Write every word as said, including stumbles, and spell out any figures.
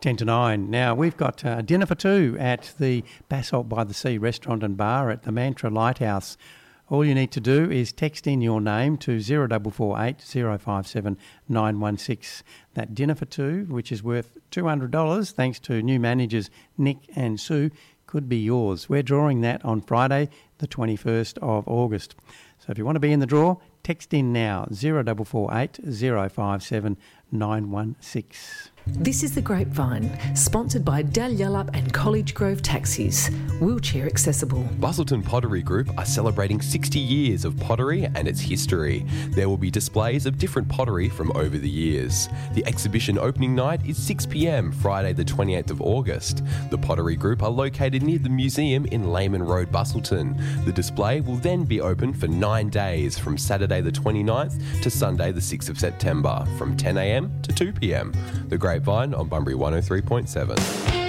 ten to nine. Now, we've got uh, dinner for two at the Basalt by the Sea restaurant and bar at the Mantra Lighthouse. All you need to do is text in your name to zero four four eight, zero five seven, nine one six. That dinner for two, which is worth two hundred dollars, thanks to new managers Nick and Sue, could be yours. We're drawing that on Friday, the twenty-first of August. So if you want to be in the draw, text in now, zero four four eight, zero five seven, nine one six. This is The Grapevine, sponsored by Dalyellup and College Grove Taxis, wheelchair accessible. Busselton Pottery Group are celebrating sixty years of pottery and its history. There will be displays of different pottery from over the years. The exhibition opening night is six p m Friday the twenty-eighth of August. The Pottery Group are located near the museum in Lehman Road, Busselton. The display will then be open for nine days from Saturday the twenty-ninth to Sunday the sixth of September from ten a m to two p m. The Grapevine on Bunbury one oh three point seven.